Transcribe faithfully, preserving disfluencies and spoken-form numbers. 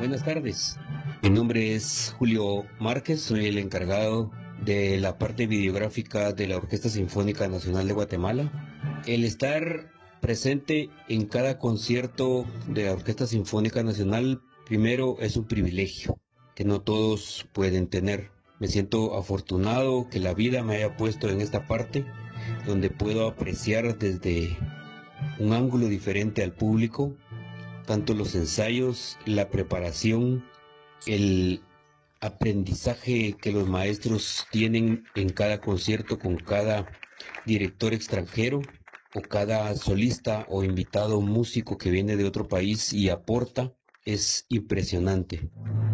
Buenas tardes. Mi nombre es Julio Márquez, soy el encargado de la parte videográfica de la Orquesta Sinfónica Nacional de Guatemala. El estar presente en cada concierto de la Orquesta Sinfónica Nacional, primero, es un privilegio que no todos pueden tener. Me siento afortunado que la vida me haya puesto en esta parte, donde puedo apreciar desde un ángulo diferente al público, tanto los ensayos, la preparación, el aprendizaje que los maestros tienen en cada concierto con cada director extranjero o cada solista o invitado músico que viene de otro país y aporta, es impresionante.